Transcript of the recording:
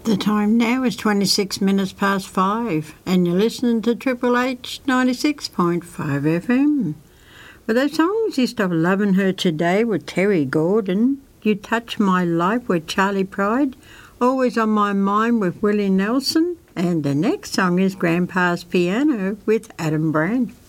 The time now is 26 minutes past 5, and you're listening to Triple H 96.5 FM. With those songs, You Stop Loving Her Today with Terry Gordon, You Touch My Life with Charlie Pride, Always on My Mind with Willie Nelson, and the next song is Grandpa's Piano with Adam Brand.